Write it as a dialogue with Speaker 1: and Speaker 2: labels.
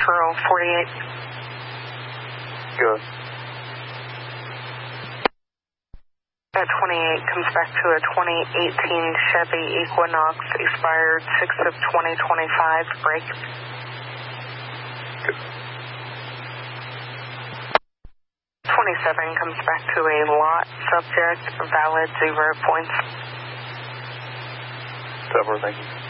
Speaker 1: Truro 48.
Speaker 2: Good.
Speaker 1: That 28 comes back to a 2018 Chevy Equinox, expired 6 of 2025, brake.
Speaker 2: Good.
Speaker 1: 27 comes back to a lot subject, valid 0 points.
Speaker 2: Cover, thank you.